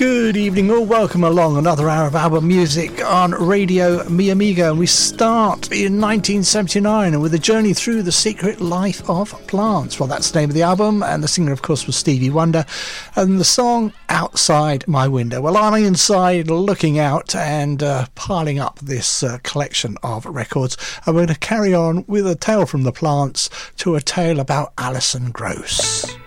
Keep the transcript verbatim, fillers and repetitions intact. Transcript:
Good evening, all. Welcome along another hour of album music on Radio Mi Amigo. And we start in nineteen seventy-nine with a journey through the secret life of plants. Well, that's the name of the album, and the singer, of course, was Stevie Wonder. And the song Outside My Window. Well, I'm inside looking out and uh, piling up this uh, collection of records. And we're going to carry on with a tale from the plants to a tale about Alison Gross.